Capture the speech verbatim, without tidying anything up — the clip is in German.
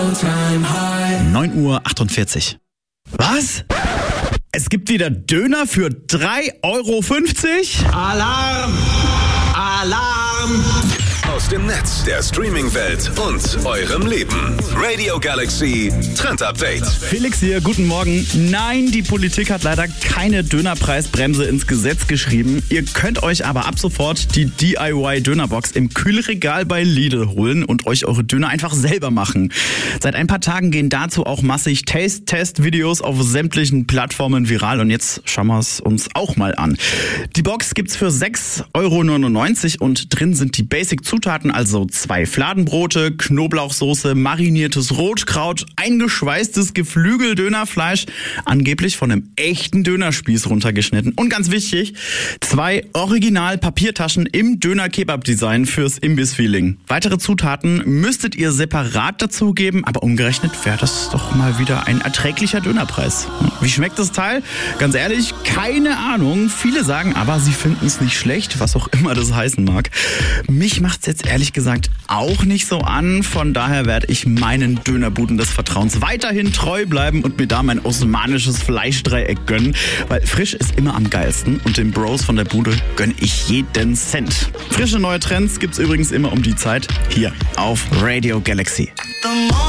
neun Uhr achtundvierzig. Was? Es gibt wieder Döner für drei Euro fünfzig? Alarm! Alarm! Aus dem Netz, der Streaming-Welt und eurem Leben. Radio Galaxy Trend Update. Felix hier, guten Morgen. Nein, die Politik hat leider keine Dönerpreisbremse ins Gesetz geschrieben. Ihr könnt euch aber ab sofort die D I Y-Dönerbox im Kühlregal bei Lidl holen und euch eure Döner einfach selber machen. Seit ein paar Tagen gehen dazu auch massig Taste-Test-Videos auf sämtlichen Plattformen viral und jetzt schauen wir es uns auch mal an. Die Box gibt's für sechs Euro neunundneunzig und drin sind die Basic-Zutaten, also zwei Fladenbrote, Knoblauchsoße, mariniertes Rotkraut, eingeschweißtes Geflügeldönerfleisch, angeblich von einem echten Dönerspieß runtergeschnitten und ganz wichtig, zwei Original-Papiertaschen im Döner-Kebab-Design fürs Imbiss-Feeling. Weitere Zutaten müsstet ihr separat dazugeben, aber umgerechnet wäre das doch mal wieder ein erträglicher Dönerpreis. Wie schmeckt das Teil? Ganz ehrlich, keine Ahnung. Viele sagen aber, sie finden es nicht schlecht, was auch immer das heißen mag. Mich macht's jetzt ehrlich gesagt auch nicht so an. Von daher werde ich meinen Dönerbuden des Vertrauens weiterhin treu bleiben und mir da mein osmanisches Fleischdreieck gönnen, weil frisch ist immer am geilsten und den Bros von der Bude gönne ich jeden Cent. Frische neue Trends gibt's übrigens immer um die Zeit hier auf Radio Galaxy.